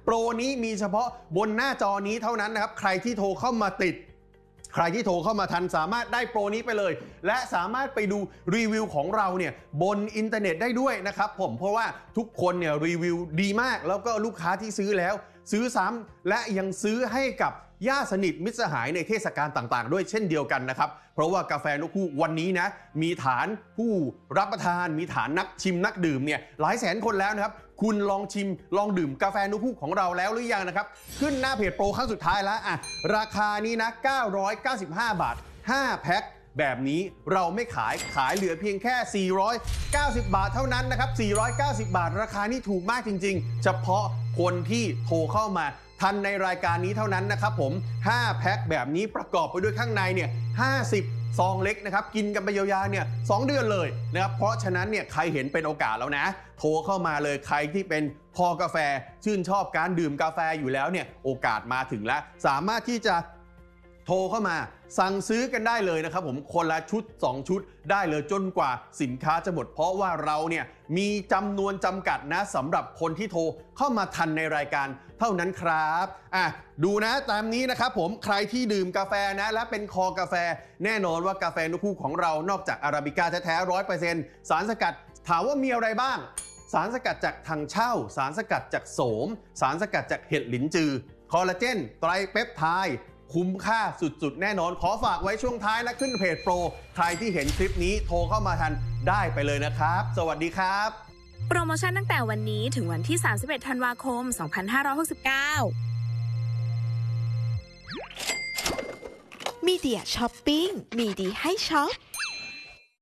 โปรนี้มีเฉพาะบนหน้าจอนี้เท่านั้นนะครับใครที่โทรเข้ามาติดใครที่โทรเข้ามาทันสามารถได้โปรนี้ไปเลยและสามารถไปดูรีวิวของเราเนี่ยบนอินเทอร์เน็ตได้ด้วยนะครับผมเพราะว่าทุกคนเนี่ยรีวิวดีมากแล้วก็ลูกค้าที่ซื้อแล้วซื้อซ้ำและยังซื้อให้กับญาติสนิทมิตรสหายในเทศกาลต่างๆด้วยเช่นเดียวกันนะครับเพราะว่ากาแฟนกฮูกวันนี้นะมีฐานผู้รับประทานมีฐานนักชิมนักดื่มเนี่ยหลายแสนคนแล้วนะครับคุณลองชิมลองดื่มกาแฟนกฮูกของเราแล้วหรือยังนะครับขึ้นหน้าเพจโปรครั้งสุดท้ายแล้วราคานี้นะ995 บาท5แพ็คแบบนี้เราไม่ขายเหลือเพียงแค่490 บาทเท่านั้นนะครับ490 บาทราคานี่ถูกมากจริงๆเฉพาะคนที่โทรเข้ามาทันในรายการนี้เท่านั้นนะครับผม5แพ็คแบบนี้ประกอบไปด้วยข้างในเนี่ย50ซองเล็กนะครับกินกันไปยาวๆเนี่ย2เดือนเลยนะครับเพราะฉะนั้นเนี่ยใครเห็นเป็นโอกาสแล้วนะโทรเข้ามาเลยใครที่เป็นคอกาแฟชื่นชอบการดื่มกาแฟอยู่แล้วเนี่ยโอกาสมาถึงแล้วสามารถที่จะโทรเข้ามาสั่งซื้อกันได้เลยนะครับผมคนละชุด2ชุดได้เลยจนกว่าสินค้าจะหมดเพราะว่าเราเนี่ยมีจำนวนจำกัดนะสำหรับคนที่โทรเข้ามาทันในรายการเท่านั้นครับดูนะตามนี้นะครับผมใครที่ดื่มกาแฟนะและเป็นคอกาแฟแน่นอนว่ากาแฟนกฮูกของเรานอกจากอาราบิก้าแท้ๆ 100% สารสกัดถามว่ามีอะไรบ้างสารสกัดจากถังเช่าสารสกัดจากโสมสารสกัดจากเห็ดหลินจือคอลลาเจนไตรเปปไทด์คุ้มค่าสุดๆแน่นอนขอฝากไว้ช่วงท้ายนะขึ้นเพจโปรใครที่เห็นคลิปนี้โทรเข้ามาทันได้ไปเลยนะครับสวัสดีครับโปรโมชั่นตั้งแต่วันนี้ถึงวันที่31ธันวาคม2569 มีเดียช้อปปิ้งมีดีให้ช็อป